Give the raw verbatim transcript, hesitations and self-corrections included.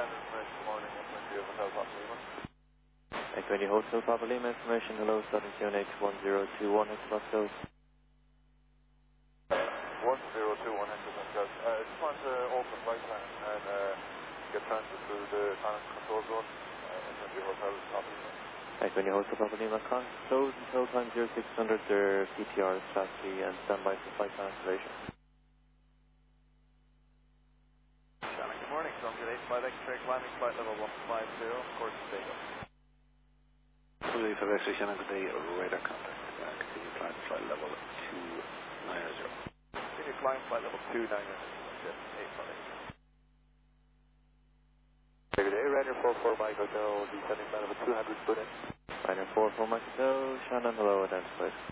Shannon information, good morning, Echo India Hotel Papa Lima. Echo India Hotel Papa Lima information, hello, starting Q N H one zero two one, X-Bus Coast. one zero two one, X-Bus Coast. I uh, just want to open flight plan and uh, get transferred through the silent control zone, uh, Echo India Hotel Papa Lima. Echo India Hotel Papa Lima, close until time zero six hundred, their P T R is strategy and standby for flight plan activation. Shannon, good morning, Sunday eight five X-ray climbing flight level one five zero, course to take up. Sunday eight five X-ray Shannon, good day, radar contact, uh, continue climb flight level two nine zero. Continue climb flight level two nine zero, eight five X. Good day, Ryder four four Mike Hotel, descending flight level two hundred, put in. Ryder four four Mike Hotel, Shannon, hello, identified.